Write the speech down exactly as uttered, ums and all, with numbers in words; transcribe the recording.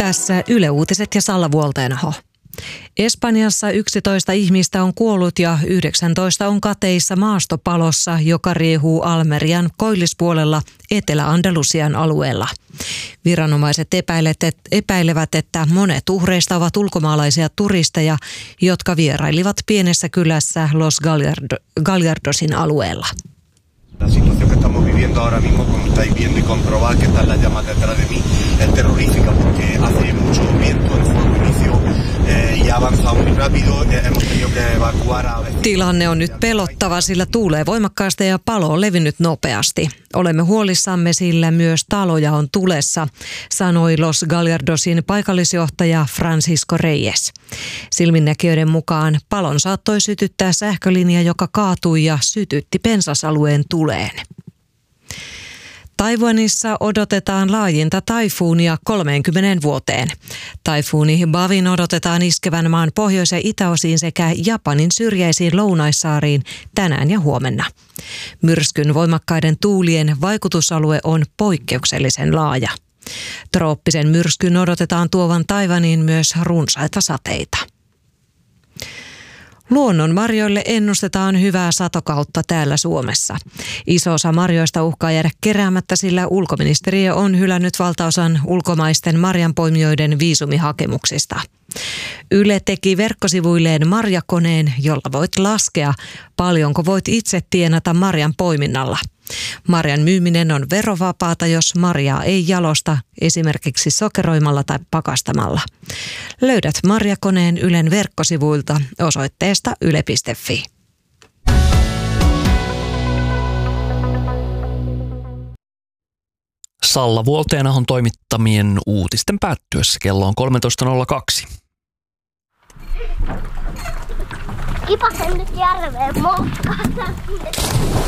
Tässä Yle Uutiset ja Salla Vuolteenaho. Espanjassa yksitoista ihmistä on kuollut ja yhdeksäntoista on kateissa maastopalossa, joka riehuu Almerian koillispuolella Etelä-Andalusian alueella. Viranomaiset epäilevät, että monet uhreista ovat ulkomaalaisia turisteja, jotka vierailivat pienessä kylässä Los Gallardosin alueella. La situación que estamos viviendo ahora mismo, como estáis viendo y comprobar que están las llamas detrás de mí, es terrorífica porque hace mucho viento, el fuego inició eh, y ha avanzado muy rápido, hemos tenido que evacuar a veces. Tilanne on nyt pelottava, sillä tuulee voimakkaasti ja palo on levinnyt nopeasti. Olemme huolissamme, sillä myös taloja on tulessa, sanoi Los Gallardosin paikallisjohtaja Francisco Reyes. Silminnäkijöiden mukaan palon saattoi sytyttää sähkölinja, joka kaatui ja sytytti pensasalueen tuleen. Taiwanissa odotetaan laajinta taifuunia kolmeenkymmeneen vuoteen. Taifuuni Bavin odotetaan iskevän maan pohjois- ja itäosiin sekä Japanin syrjäisiin lounaissaariin tänään ja huomenna. Myrskyn voimakkaiden tuulien vaikutusalue on poikkeuksellisen laaja. Trooppisen myrskyn odotetaan tuovan Taiwaniin myös runsaita sateita. Luonnonmarjoille ennustetaan hyvää satokautta täällä Suomessa. Iso osa marjoista uhkaa jäädä keräämättä, sillä ulkoministeriö on hylännyt valtaosan ulkomaisten marjanpoimijoiden viisumihakemuksista. Yle teki verkkosivuilleen marjakoneen, jolla voit laskea, paljonko voit itse tienata marjan poiminnalla. Marjan myyminen on verovapaata, jos marjaa ei jalosta, esimerkiksi sokeroimalla tai pakastamalla. Löydät marjakoneen Ylen verkkosivuilta osoitteesta yle piste fi. Salla Vuolteenahon toimittamien uutisten päättyessä kello on kolmetoista nolla kaksi. Kipasen nyt järveen moskata.